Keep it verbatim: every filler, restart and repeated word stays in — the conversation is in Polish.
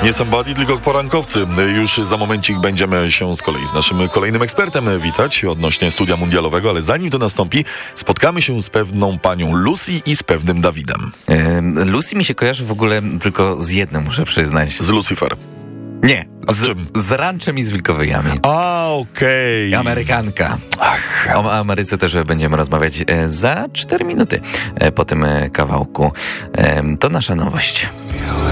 Nie somebody, tylko porankowcy. Już za momencik będziemy się z kolei z naszym kolejnym ekspertem witać odnośnie studia mundialowego, ale zanim to nastąpi, spotkamy się z pewną panią Lucy i z pewnym Dawidem. Yy, Lucy mi się kojarzy w ogóle tylko z jednym, muszę przyznać. Z Lucifer. Nie, z, z, z Ranchem i z Wilkowyjami. A, okej. Okay. Amerykanka. Ach. O Ameryce też będziemy rozmawiać za cztery minuty po tym kawałku. To nasza nowość.